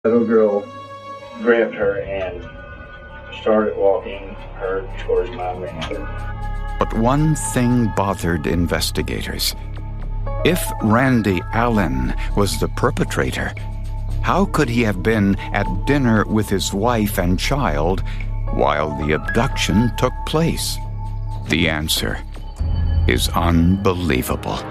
Little girl grabbed her and started walking her towards my van. But one thing bothered investigators. If Randy Allen was the perpetrator, how could he have been at dinner with his wife and child while the abduction took place? The answer is unbelievable.